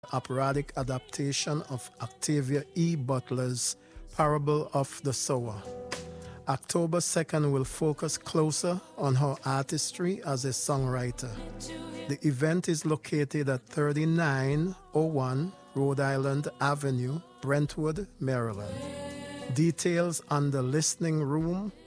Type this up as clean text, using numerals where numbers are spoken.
operatic adaptation of Octavia E. Butler's Parable of the Sower. October 2nd will focus closer on her artistry as a songwriter. The event is located at 3901 Rhode Island Avenue, Brentwood, Maryland. Details on the listening room